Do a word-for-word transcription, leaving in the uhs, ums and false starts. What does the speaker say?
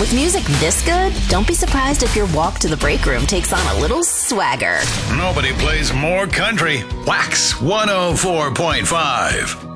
With music this good, don't be surprised if your walk to the break room takes on a little swagger. Nobody plays more country. Wax one oh four point five.